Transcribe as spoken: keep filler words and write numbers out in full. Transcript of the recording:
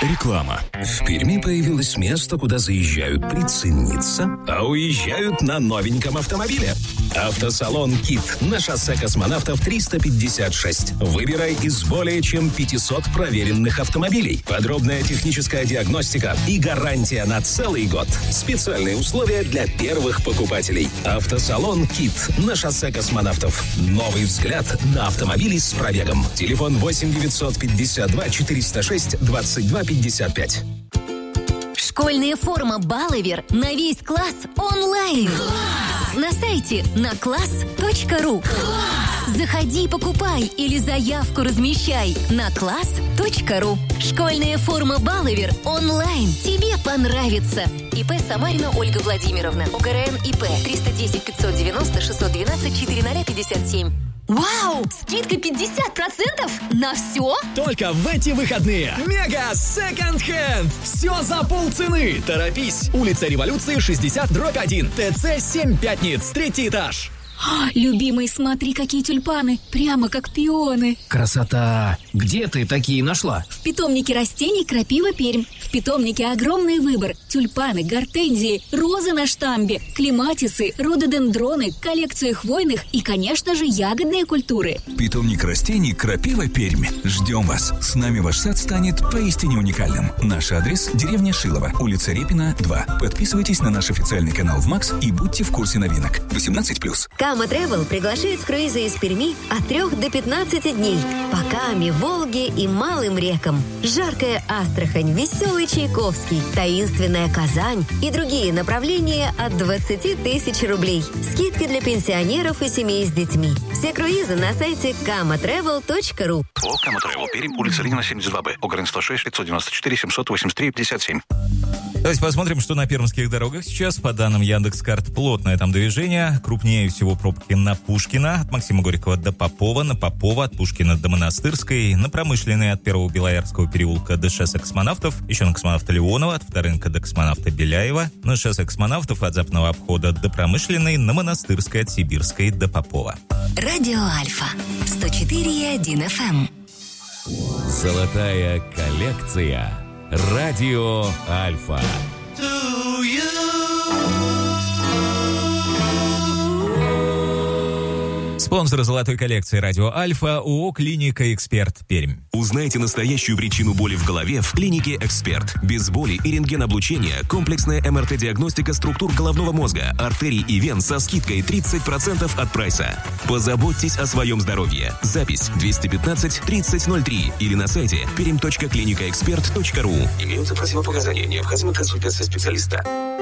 Реклама. В Перми появилось место, куда заезжают прицениться, а уезжают на новеньком автомобиле. Автосалон «Кит» на шоссе Космонавтов триста пятьдесят шесть. Выбирай из более чем пятисот проверенных автомобилей. Подробная техническая диагностика и гарантия на целый год. Специальные условия для первых покупателей. Автосалон «Кит» на шоссе Космонавтов. Новый взгляд на автомобили с пробегом. Телефон восемь девятьсот пятьдесят два четыреста шесть двадцать два пятьдесят пять. Школьная форма «Баловер» на весь класс онлайн. Класс! На сайте на класс точка ру. Класс! Заходи, покупай или заявку размещай на класс точка ру. Школьная форма «Баловер» онлайн. Тебе понравится. ИП Самарина Ольга Владимировна. ОГРН ИП триста десять пятьсот девяносто шестьсот двенадцать четыреста пятьдесят семь. Вау! Скидка пятьдесят процентов на все? Только в эти выходные. Мега секонд-хенд. Все за полцены. Торопись. Улица Революции, шестьдесят дробь один. ТЦ семь Пятниц. Третий этаж. Любимый, смотри, какие тюльпаны. Прямо как пионы. Красота! Где ты такие нашла? В питомнике растений «Крапива Пермь». В питомнике огромный выбор. Тюльпаны, гортензии, розы на штамбе, клематисы, рододендроны, коллекция хвойных и, конечно же, ягодные культуры. Питомник растений «Крапива Пермь». Ждем вас. С нами ваш сад станет поистине уникальным. Наш адрес – деревня Шилово, улица Репина, два. Подписывайтесь на наш официальный канал в МАКС и будьте в курсе новинок. восемнадцать плюс. Кама Тревел приглашает в круизы из Перми от трех до пятнадцати дней по Каме, Волге и малым рекам. Жаркая Астрахань, веселый Чайковский, таинственная Казань и другие направления от двадцати тысяч рублей. Скидки для пенсионеров и семей с детьми. Все круизы на сайте кама тревел точка ру. О, Кама Тревел, Пермь, улица Ленина, семьдесят два Б, ОГРН сто шесть пятьсот девяносто четыре семьсот восемьдесят три пятьдесят семь. Давайте посмотрим, что на пермских дорогах сейчас. По данным Яндекс.Карт, плотное там движение. Крупнее всего пробки на Пушкина, от Максима Горького до Попова, на Попова, от Пушкина до Монастырской, на Промышленной от Первого Белоярского переулка до шоссе Космонавтов, еще на Космонавта Леонова, от Вторынка до Космонавта Беляева, на шоссе Космонавтов от Западного обхода до Промышленной, на Монастырской от Сибирской до Попова. Радио Альфа сто четыре и один эф эм. Золотая коллекция. Радио Альфа. Спонсор золотой коллекции «Радио Альфа» ООО «Клиника Эксперт» Пермь. Узнайте настоящую причину боли в голове в «Клинике Эксперт». Без боли и рентгеноблучения комплексная эм эр тэ-диагностика структур головного мозга, артерий и вен со скидкой тридцать процентов от прайса. Позаботьтесь о своем здоровье. Запись двести пятнадцать тридцать ноль три или на сайте пермь точка клиника эксперт точка ру. Имеются противопоказания. Необходима консультация специалиста.